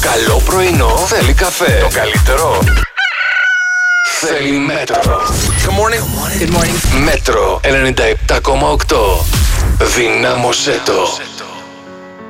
καλό πρωινό θέλει καφέ. Το καλύτερο θέλει Μέτρο. Good morning. Μέτρο 97,8. Δυνάμωσέ το.